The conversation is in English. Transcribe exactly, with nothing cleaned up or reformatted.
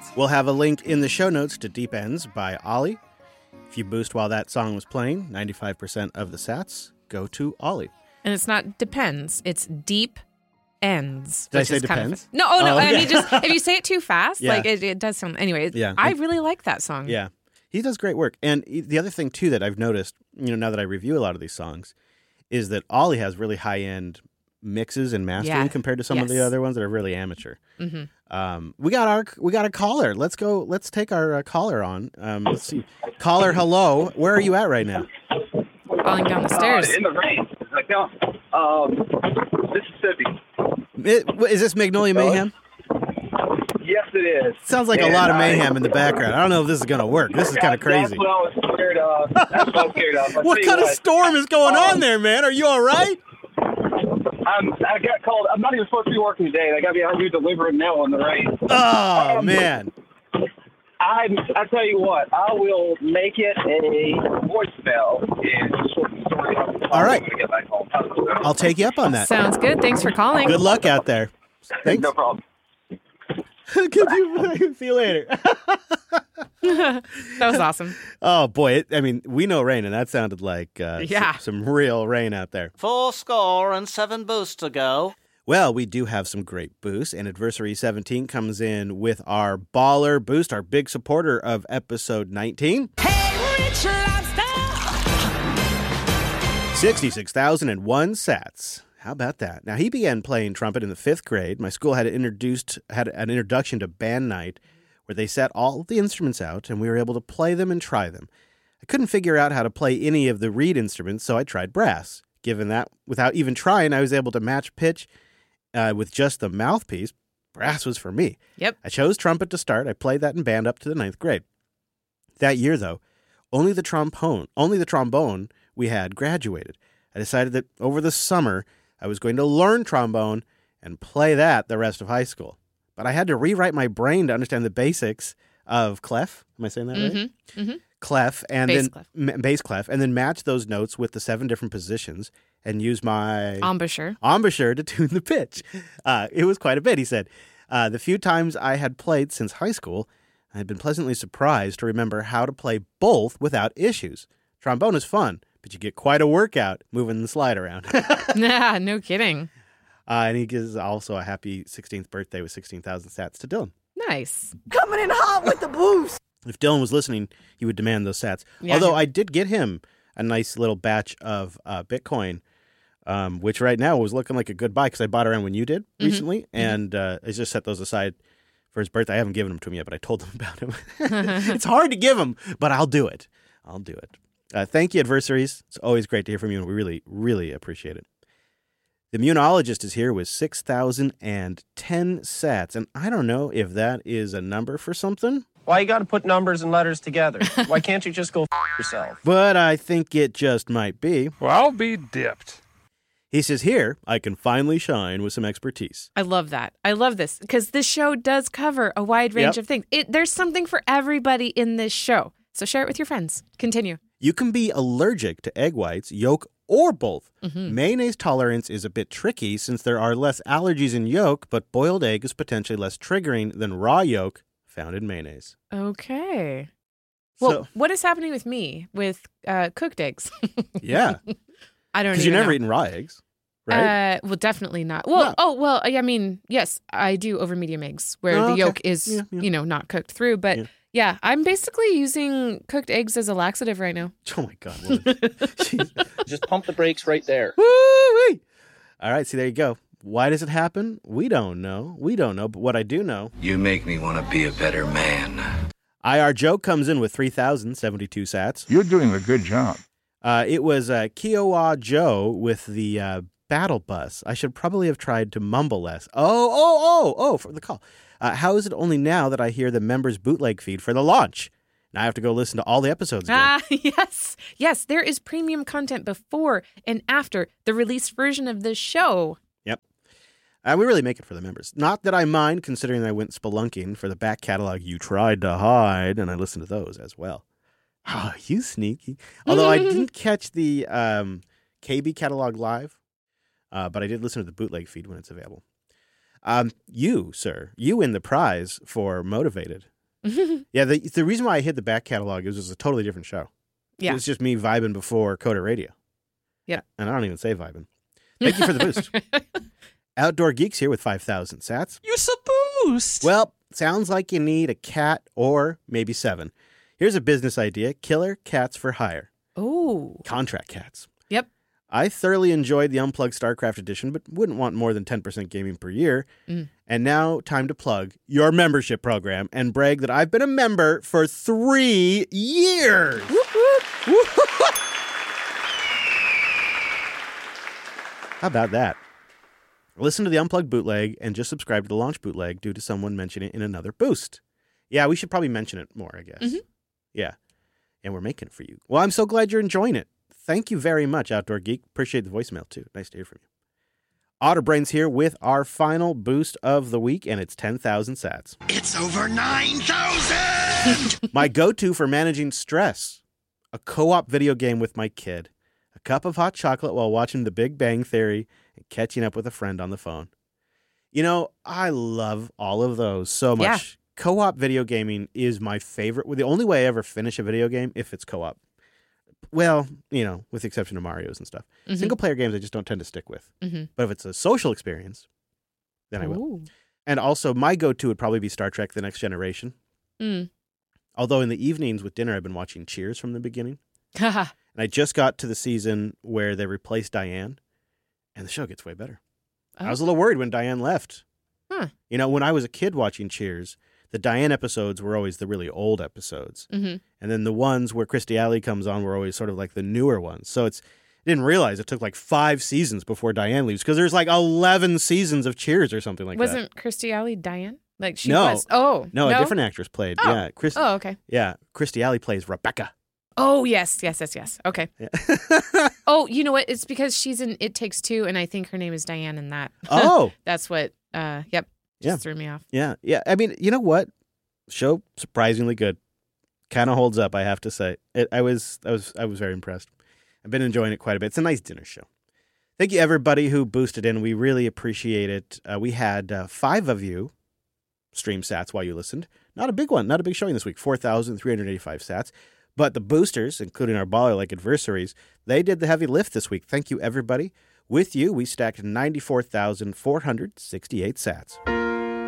We'll have a link in the show notes to Deep Ends by Ollie. If you boost while that song was playing, ninety-five percent of the sats go to Ollie. And it's not depends, it's Deep Ends. Did I say depends? Kind of, no, oh no, oh, okay. I mean just if you say it too fast, yeah. like it, it does sound. Anyway, yeah. I really like that song. Yeah, he does great work. And the other thing too that I've noticed, you know, now that I review a lot of these songs, is that Ollie has really high end mixes and mastering yeah. compared to some yes. of the other ones that are really amateur. Mm-hmm. Um, we got our we got a caller. Let's go. Let's take our uh, caller on. Um, let's see, caller. Hello, where are you at right now? Falling down the stairs uh, in the rain. Like down, um, Mississippi. It, is this Magnolia Mayhem? Yes, it is. Sounds like and a lot of I, mayhem in the background. I don't know if this is gonna work. This is kind of crazy. That's what I was scared of. That's what I was scared of. I'll What kind of what. storm is going um, on there, man? Are you all right? I'm, I got called. I'm not even supposed to be working today. They got me out here delivering mail in the rain. Oh um, man. I I tell you what, I will make it a voicemail and short story. All right. I'm gonna get back home. I'll take you up on that. Sounds good. Thanks for calling. Good luck out there. Thanks. No problem. Could you see you later? That was awesome. Oh boy! It, I mean, we know rain, and that sounded like uh, yeah. s- some real rain out there. Four score and seven boosts to go. Well, we do have some great boosts, and Adversary seventeen comes in with our baller boost, our big supporter of episode nineteen. Hey, Rich Lobster! sixty-six thousand one sats. How about that? Now, he began playing trumpet in the fifth grade. My school had introduced had an introduction to band night where they set all the instruments out, and we were able to play them and try them. I couldn't figure out how to play any of the reed instruments, so I tried brass. Given that, without even trying, I was able to match pitch uh, with just the mouthpiece. Brass was for me. Yep. I chose trumpet to start. I played that in band up to the ninth grade. That year, though, only the trombone, only the trombone we had graduated. I decided that over the summer, I was going to learn trombone and play that the rest of high school. But I had to rewrite my brain to understand the basics of clef. Am I saying that right? Mm-hmm. Mm-hmm. Clef and Bass then clef. m- bass clef, and then match those notes with the seven different positions and use my Embouchure. embouchure to tune the pitch. Uh, it was quite a bit, he said. Uh, the few times I had played since high school, I had been pleasantly surprised to remember how to play both without issues. Trombone is fun, but you get quite a workout moving the slide around. Yeah, no kidding. Uh, and he gives also a happy sixteenth birthday with sixteen thousand sats to Dylan. Nice. Coming in hot with the boost. If Dylan was listening, he would demand those sats. Yeah. Although I did get him a nice little batch of uh, Bitcoin, um, which right now was looking like a good buy because I bought around when you did recently. Mm-hmm. And uh, I just set those aside for his birthday. I haven't given them to him yet, but I told him about him. It's hard to give him, but I'll do it. I'll do it. Uh, thank you, Adversaries. It's always great to hear from you, and we really, really appreciate it. The Immunologist is here with six thousand ten sats, and I don't know if that is a number for something. Why you got to put numbers and letters together? Why can't you just go f- yourself? But I think it just might be. Well, I'll be dipped. He says, here, I can finally shine with some expertise. I love that. I love this because this show does cover a wide range Yep. of things. It, there's something for everybody in this show. So share it with your friends. Continue. You can be allergic to egg whites, yolk, or both. Mm-hmm. Mayonnaise tolerance is a bit tricky since there are less allergies in yolk, but boiled egg is potentially less triggering than raw yolk found in mayonnaise. Okay. Well, So, what is happening with me with uh, cooked eggs? yeah, I don't because even you've never know. eaten raw eggs, right? Uh, well, definitely not. Well, No. oh, well, I mean, yes, I do over medium eggs where Oh, the okay. yolk is, Yeah, yeah. you know, not cooked through. But Yeah. yeah. I'm basically using cooked eggs as a laxative right now. Oh, my God. Woman. Jeez. Just pump the brakes right there. Woo-wee. All right, see, there you go. Why does it happen? We don't know. We don't know. But what I do know, You make me want to be a better man. I R Joe comes in with three thousand seventy-two sats. You're doing a good job. Uh, it was uh, Kiowa Joe with the uh, battle bus. I should probably have tried to mumble less. Oh, oh, oh, oh, for the call. Uh, how is it only now that I hear the members' bootleg feed for the launch? Now I have to go listen to all the episodes again. Ah, yes. Yes, there is premium content before and after the released version of this show. Yep. Uh, we really make it for the members. Not that I mind, considering I went spelunking for the back catalog you tried to hide, and I listened to those as well. Oh, you sneaky. Although I didn't catch the um, K B catalog live, uh, but I did listen to the bootleg feed when it's available. Um, you, sir, you win the prize for Motivated. Yeah, the the reason why I hid the back catalog is it was a totally different show. Yeah. It was just me vibing before Coda Radio. Yep. And I don't even say vibing. Thank you for the boost. Outdoor Geeks here with five thousand sats. Use a boost. Well, sounds like you need a cat or maybe seven. Here's a business idea. Killer Cats for Hire. Oh. Contract cats. Yep. I thoroughly enjoyed the Unplugged StarCraft edition, but wouldn't want more than ten percent gaming per year. Mm. And now, time to plug your membership program and brag that I've been a member for three years. Whoop, whoop. Whoop. How about that? Listen to the Unplugged bootleg and just subscribe to the launch bootleg due to someone mentioning it in another boost. Yeah, we should probably mention it more, I guess. Mm-hmm. Yeah. And we're making it for you. Well, I'm so glad you're enjoying it. Thank you very much, Outdoor Geek. Appreciate the voicemail, too. Nice to hear from you. Otterbrains here with our final boost of the week, and it's ten thousand sats. It's over nine thousand! My go-to for managing stress. A co-op video game with my kid. A cup of hot chocolate while watching The Big Bang Theory and catching up with a friend on the phone. You know, I love all of those so much. Yeah. Co-op video gaming is my favorite. The only way I ever finish a video game, if it's co-op. Well, you know, with the exception of Mario's and stuff. Mm-hmm. Single-player games I just don't tend to stick with. Mm-hmm. But if it's a social experience, then I will. Ooh. And also, my go-to would probably be Star Trek The Next Generation. Mm. Although in the evenings with dinner, I've been watching Cheers from the beginning. Haha. And I just got to the season where they replaced Diane, and the show gets way better. Oh. I was a little worried when Diane left. Huh. You know, when I was a kid watching Cheers, the Diane episodes were always the really old episodes. Mm-hmm. And then the ones where Kirstie Alley comes on were always sort of like the newer ones. So it's I didn't realize it took like five seasons before Diane leaves because there's like eleven seasons of Cheers or something like Wasn't that. Kirstie Alley Diane? Like she No. was. Oh. No, a different actress played. Oh. Yeah, Chris, Oh, okay. yeah, Kirstie Alley plays Rebecca. Oh, yes, yes, yes, yes. Okay. Yeah. Oh, you know what? It's because she's in It Takes Two, and I think her name is Diane in that. Oh. That's what, uh, yep, just Yeah. threw me off. Yeah, yeah. I mean, you know what? Show surprisingly good. Kind of holds up, I have to say. It, I was, I was, I was very impressed. I've been enjoying it quite a bit. It's a nice dinner show. Thank you, everybody who boosted in. We really appreciate it. Uh, we had uh, five of you stream sats while you listened. Not a big one. Not a big showing this week. four thousand three hundred eighty-five sats. But the boosters, including our baller-like adversaries, they did the heavy lift this week. Thank you, everybody. With you, we stacked ninety-four thousand four hundred sixty-eight sats.